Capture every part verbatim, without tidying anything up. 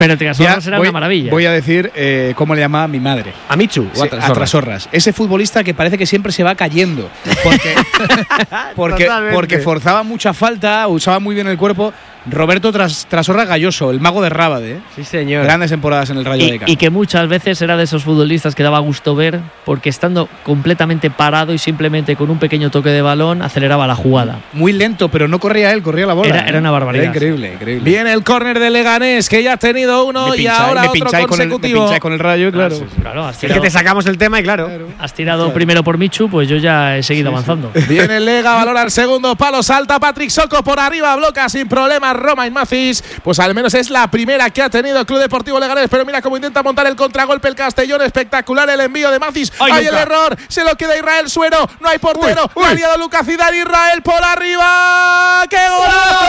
Pero Trasorras era voy, una maravilla. Voy a decir eh, cómo le llamaba mi madre. ¿A Michu? Sí, a, a Trasorras. Ese futbolista que parece que siempre se va cayendo. Porque, porque, porque forzaba mucha falta, usaba muy bien el cuerpo. Roberto Tras, Trasorras Galloso, el mago de Rábade. ¿eh? Sí, señor. Grandes temporadas en el Rayo y, Vallecano. Y que muchas veces era de esos futbolistas que daba gusto ver, porque estando completamente parado y simplemente con un pequeño toque de balón aceleraba la jugada. Muy lento, pero no corría él, corría la bola. Era, ¿eh? era una barbaridad. Era increíble, increíble. Viene el córner de Leganés, que ya ha tenido uno y ahora otro consecutivo. Con el, me pincháis con el Rayo, claro. Ah, sí, claro has tirado, es que te sacamos el tema y claro. claro. Has tirado claro. primero por Michu, pues yo ya he seguido sí, avanzando. Sí. Viene el Lega, valora el segundo palo, salta Patrick Soco por arriba, bloca sin problemas Romain Macis. Pues al menos es la primera que ha tenido el Club Deportivo Leganés, pero mira cómo intenta montar el contragolpe el Castellón, espectacular el envío de Macis. Hay el error, se lo queda Israel Suero, no hay portero, uy, uy. Ha liado Lucas Zidane, Israel por arriba. ¡Qué golazo!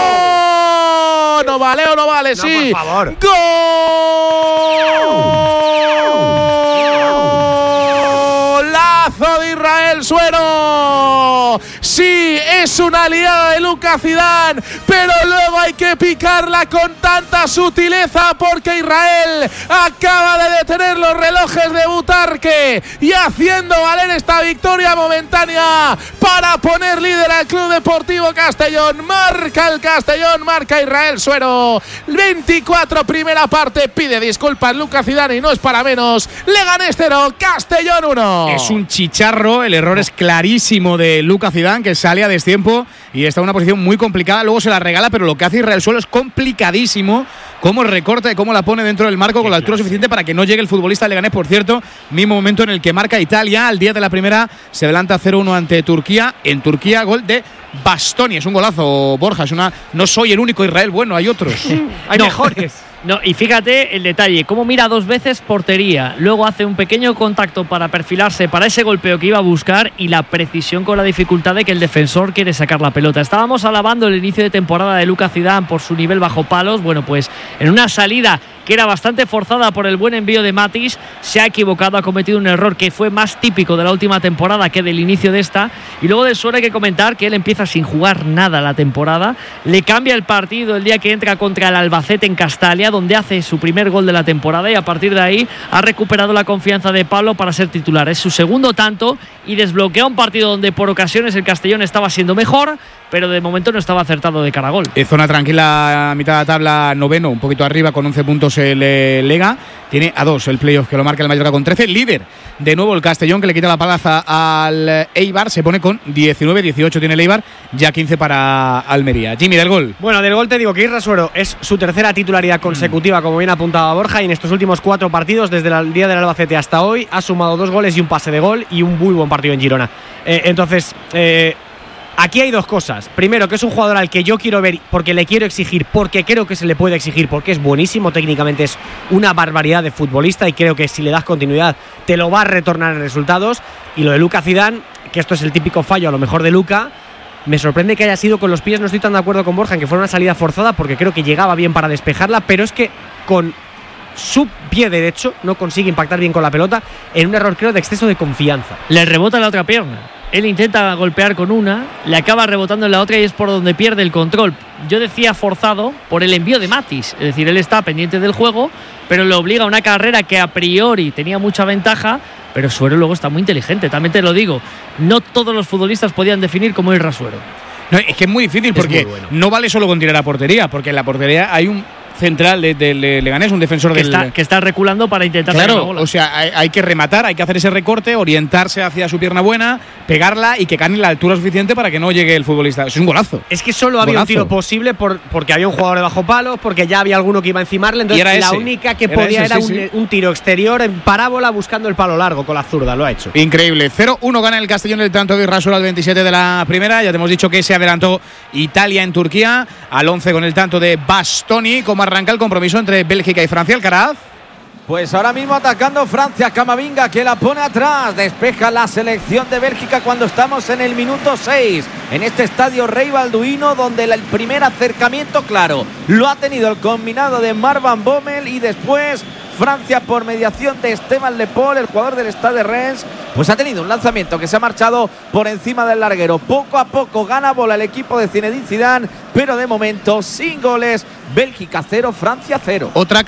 No vale o no vale, no, sí. Por favor. ¡Golazo de Israel Suero! Sí, es una liada de Lucas Zidane, pero luego hay que picarla con tanta sutileza porque Israel acaba de detener los relojes de Butarque y haciendo valer esta victoria momentánea para poner líder al Club Deportivo Castellón. Marca el Castellón, marca Israel Suero. veinticuatro primera parte, pide disculpas Lucas Zidane y no es para menos. Leganés cero, Castellón uno. Es un chicharro, el error es clarísimo de Lucas Zidane, que sale a destiempo y está en una posición muy complicada, luego se la regala, pero lo que hace Israel Suero es complicadísimo, cómo recorta y cómo la pone dentro del marco con la altura suficiente para que no llegue el futbolista Leganés. Por cierto, mismo momento en el que marca Italia, al día de la primera se adelanta cero uno ante Turquía, en Turquía gol de Bastoni, es un golazo, Borja, es una, no soy el único Israel bueno, hay otros. Hay no. mejores. No, y fíjate el detalle, cómo mira dos veces portería, luego hace un pequeño contacto para perfilarse para ese golpeo que iba a buscar y la precisión con la dificultad de que el defensor quiere sacar la pelota. Estábamos alabando el inicio de temporada de Lucas Zidane por su nivel bajo palos, bueno pues en una salida que era bastante forzada por el buen envío de Matis, se ha equivocado, ha cometido un error que fue más típico de la última temporada que del inicio de esta, y luego de eso hay que comentar que él empieza sin jugar nada la temporada, le cambia el partido el día que entra contra el Albacete en Castalia, donde hace su primer gol de la temporada y a partir de ahí ha recuperado la confianza de Pablo para ser titular. Es su segundo tanto y desbloquea un partido donde por ocasiones el Castellón estaba siendo mejor, pero de momento no estaba acertado de cara a gol. Eh, zona tranquila, mitad de la tabla, noveno, un poquito arriba con once puntos el eh, Lega. Tiene a dos el playoff que lo marca el Mallorca con trece. Líder de nuevo el Castellón, que le quita la palaza al Eibar. Se pone con diecinueve, dieciocho tiene el Eibar, ya quince para Almería. Jimmy, del gol. Bueno, del gol te digo que Israel Suero es su tercera titularidad consecutiva, mm. como bien apuntaba Borja, y en estos últimos cuatro partidos, desde el día del Albacete hasta hoy, ha sumado dos goles y un pase de gol y un muy buen partido en Girona. Eh, entonces, eh, aquí hay dos cosas. Primero, que es un jugador al que yo quiero ver porque le quiero exigir, porque creo que se le puede exigir, porque es buenísimo técnicamente, es una barbaridad de futbolista y creo que si le das continuidad te lo va a retornar en resultados. Y lo de Lucas Zidane, que esto es el típico fallo a lo mejor de Luka, me sorprende que haya sido con los pies. No estoy tan de acuerdo con Borja en que fuera una salida forzada porque creo que llegaba bien para despejarla, pero es que con su pie derecho no consigue impactar bien con la pelota, en un error creo de exceso de confianza. Le rebota la otra pierna. Él intenta golpear con una, le acaba rebotando en la otra y es por donde pierde el control. Yo decía forzado por el envío de Matis, es decir, él está pendiente del juego, pero le obliga a una carrera que a priori tenía mucha ventaja, pero Suero luego está muy inteligente, también te lo digo. No todos los futbolistas podían definir cómo Israel Suero. No, es que es muy difícil porque bueno. no vale solo con tirar a portería, porque en la portería hay un central de, de, de Leganés, un defensor que del… Está, que está reculando para intentar… Claro, o sea, hay, hay que rematar, hay que hacer ese recorte, orientarse hacia su pierna buena, pegarla y que gane la altura suficiente para que no llegue el futbolista. Eso es un golazo. Es que solo había golazo. un tiro posible por, porque había un jugador de bajo palos, porque ya había alguno que iba a encimarle, entonces era la ese. única que era podía ese, era sí, un, sí. un tiro exterior en parábola buscando el palo largo con la zurda, lo ha hecho. Increíble. cero uno gana el Castellón el tanto de Israel Suero al veintisiete de la primera. Ya te hemos dicho que se adelantó Italia en Turquía al once con el tanto de Bastoni. ¿Cómo arranca el compromiso entre Bélgica y Francia? Alcaraz. Pues ahora mismo atacando Francia, Camavinga que la pone atrás, despeja la selección de Bélgica cuando estamos en el minuto seis, en este estadio Rey Balduino, donde el primer acercamiento, claro, lo ha tenido el combinado de Marwan Bommel y después Francia por mediación de Esteban Le Paul, el jugador del Stade de Reims, pues ha tenido un lanzamiento que se ha marchado por encima del larguero. Poco a poco gana bola el equipo de Zinedine Zidane, pero de momento sin goles. Bélgica cero, Francia cero. Otra